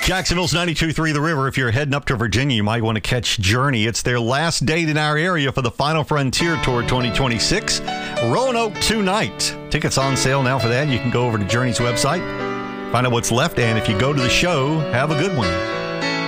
Jacksonville's 92.3 The River. If you're heading up to Virginia, you might want to catch Journey. It's their last date in our area for the Final Frontier Tour 2026. Roanoke tonight. Tickets on sale now for that. You can go over to Journey's website, find out what's left, and if you go to the show, have a good one.